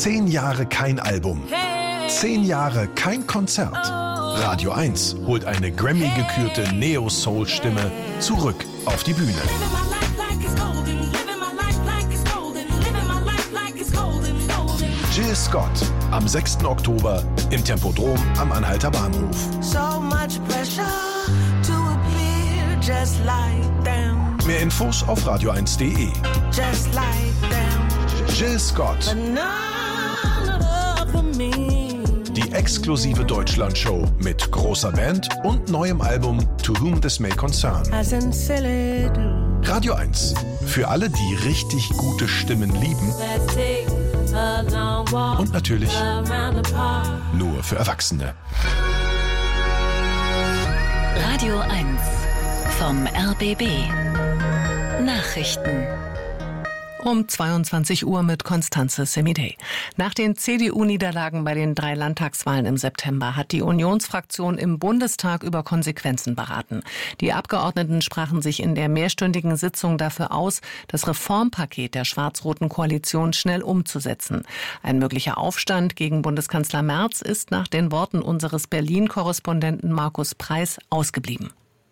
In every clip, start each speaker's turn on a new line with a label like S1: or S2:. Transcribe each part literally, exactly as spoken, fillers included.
S1: Zehn Jahre kein Album. Zehn Jahre kein Konzert. Radio eins holt eine Grammy-gekürte Neo-Soul-Stimme zurück auf die Bühne. Jill Scott am sechsten Oktober im Tempodrom am Anhalter Bahnhof. Mehr Infos auf radio eins punkt de. Jill Scott. Die exklusive Deutschland-Show mit großer Band und neuem Album To Whom This May Concern. Radio eins. Für alle, die richtig gute Stimmen lieben. Und natürlich nur für Erwachsene.
S2: Radio eins vom R B B. Nachrichten.
S3: Um zweiundzwanzig Uhr mit Constanze Semidey. Nach den C D U-Niederlagen bei den drei Landtagswahlen im September hat die Unionsfraktion im Bundestag über Konsequenzen beraten. Die Abgeordneten sprachen sich in der mehrstündigen Sitzung dafür aus, das Reformpaket der schwarz-roten Koalition schnell umzusetzen. Ein möglicher Aufstand gegen Bundeskanzler Merz ist nach den Worten unseres Berlin-Korrespondenten Markus Preis ausgeblieben.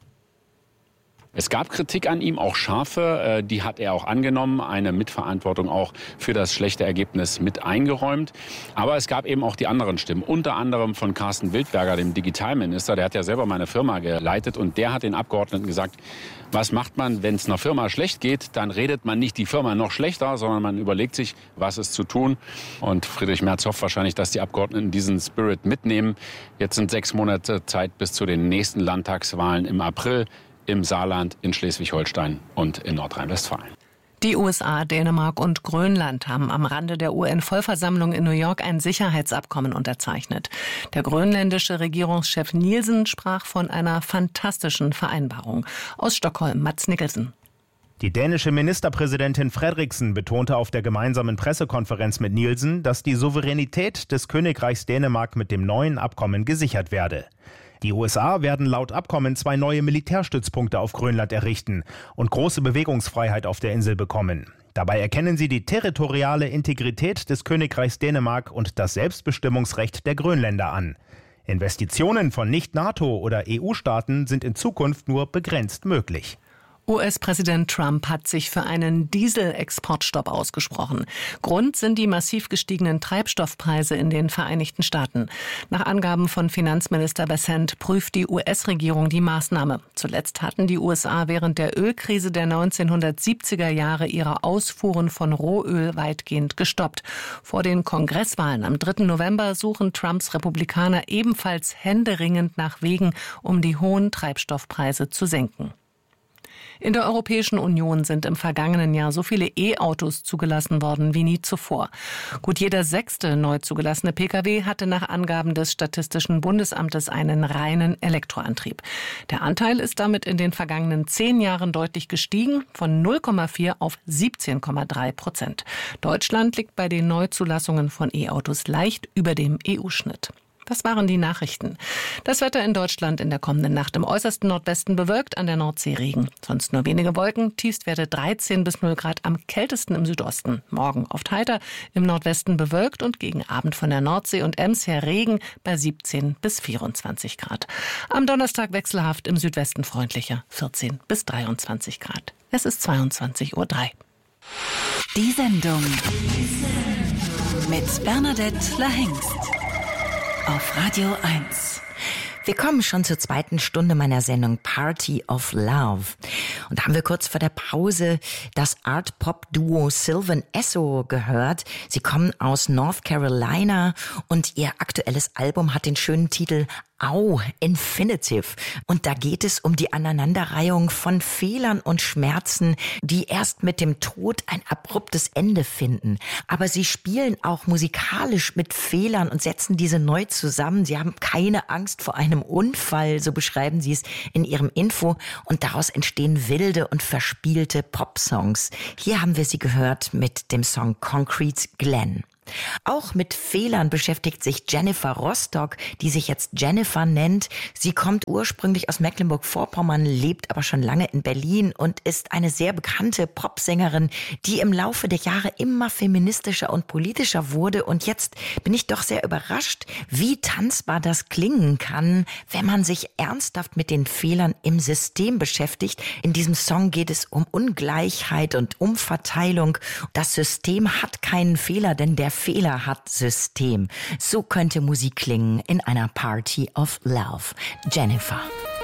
S4: Es gab Kritik an ihm, auch scharfe, die hat er auch angenommen, eine Mitverantwortung auch für das schlechte Ergebnis mit eingeräumt. Aber es gab eben auch die anderen Stimmen, unter anderem von Carsten Wildberger, dem Digitalminister, der hat ja selber meine Firma geleitet und der hat den Abgeordneten gesagt, was macht man, wenn es einer Firma schlecht geht, dann redet man nicht die Firma noch schlechter, sondern man überlegt sich, was ist zu tun. Und Friedrich Merz hofft wahrscheinlich, dass die Abgeordneten diesen Spirit mitnehmen. Jetzt sind sechs Monate Zeit bis zu den nächsten Landtagswahlen im April. Im Saarland, in Schleswig-Holstein und in Nordrhein-Westfalen.
S3: Die U S A, Dänemark und Grönland haben am Rande der U N-Vollversammlung in New York ein Sicherheitsabkommen unterzeichnet. Der grönländische Regierungschef Nielsen sprach von einer fantastischen Vereinbarung. Aus Stockholm, Mats Nicholson.
S5: Die dänische Ministerpräsidentin Frederiksen betonte auf der gemeinsamen Pressekonferenz mit Nielsen, dass die Souveränität des Königreichs Dänemark mit dem neuen Abkommen gesichert werde. Die U S A werden laut Abkommen zwei neue Militärstützpunkte auf Grönland errichten und große Bewegungsfreiheit auf der Insel bekommen. Dabei erkennen sie die territoriale Integrität des Königreichs Dänemark und das Selbstbestimmungsrecht der Grönländer an. Investitionen von Nicht-NATO- oder E U-Staaten sind in Zukunft nur begrenzt möglich.
S3: U S-Präsident Trump hat sich für einen Diesel-Exportstopp ausgesprochen. Grund sind die massiv gestiegenen Treibstoffpreise in den Vereinigten Staaten. Nach Angaben von Finanzminister Bessent prüft die U S-Regierung die Maßnahme. Zuletzt hatten die U S A während der Ölkrise der neunzehnhundertsiebziger Jahre ihre Ausfuhren von Rohöl weitgehend gestoppt. Vor den Kongresswahlen am dritten November suchen Trumps Republikaner ebenfalls händeringend nach Wegen, um die hohen Treibstoffpreise zu senken. In der Europäischen Union sind im vergangenen Jahr so viele E-Autos zugelassen worden wie nie zuvor. Gut jeder sechste neu zugelassene Pkw hatte nach Angaben des Statistischen Bundesamtes einen reinen Elektroantrieb. Der Anteil ist damit in den vergangenen zehn Jahren deutlich gestiegen, von null Komma vier auf siebzehn Komma drei Prozent. Deutschland liegt bei den Neuzulassungen von E-Autos leicht über dem E U-Schnitt. Das waren die Nachrichten. Das Wetter in Deutschland in der kommenden Nacht im äußersten Nordwesten bewölkt, an der Nordsee Regen. Sonst nur wenige Wolken, Tiefstwerte dreizehn bis null Grad, am kältesten im Südosten. Morgen oft heiter, im Nordwesten bewölkt und gegen Abend von der Nordsee und Ems her Regen bei siebzehn bis vierundzwanzig Grad. Am Donnerstag wechselhaft, im Südwesten freundlicher, vierzehn bis dreiundzwanzig Grad. Es ist zweiundzwanzig Uhr drei.
S2: Die Sendung mit Bernadette Lahengst. Auf Radio eins.
S6: Wir kommen schon zur zweiten Stunde meiner Sendung Party of Love. Und da haben wir kurz vor der Pause das Art-Pop-Duo Sylvan Esso gehört. Sie kommen aus North Carolina und ihr aktuelles Album hat den schönen Titel Au, Infinitive. Und da geht es um die Aneinanderreihung von Fehlern und Schmerzen, die erst mit dem Tod ein abruptes Ende finden. Aber sie spielen auch musikalisch mit Fehlern und setzen diese neu zusammen. Sie haben keine Angst vor einem Unfall, so beschreiben sie es in ihrem Info. Und daraus entstehen wilde und verspielte Popsongs. Hier haben wir sie gehört mit dem Song Concrete Glen. Auch mit Fehlern beschäftigt sich Jennifer Rostock, die sich jetzt Jennifer nennt. Sie kommt ursprünglich aus Mecklenburg-Vorpommern, lebt aber schon lange in Berlin und ist eine sehr bekannte Popsängerin, die im Laufe der Jahre immer feministischer und politischer wurde. Und jetzt bin ich doch sehr überrascht, wie tanzbar das klingen kann, wenn man sich ernsthaft mit den Fehlern im System beschäftigt. In diesem Song geht es um Ungleichheit und Umverteilung. Das System hat keinen Fehler, denn der Fehler hat System. So könnte Musik klingen in einer Party of Love. Jennifer.